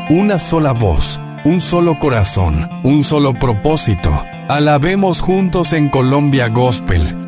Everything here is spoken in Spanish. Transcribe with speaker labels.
Speaker 1: una sola voz, un solo corazón, un solo propósito. Alabemos juntos en Colombia Gospel.